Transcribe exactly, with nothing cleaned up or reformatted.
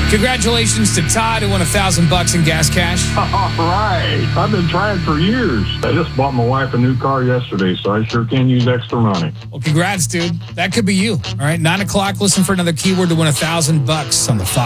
Congratulations to Todd who won a thousand bucks in gas cash. All right. I've been trying for years. I just bought my wife a new car yesterday, so I sure can use extra money. Well, congrats, dude. That could be you. All right, nine o'clock. Listen for another keyword to win a thousand bucks on the Fox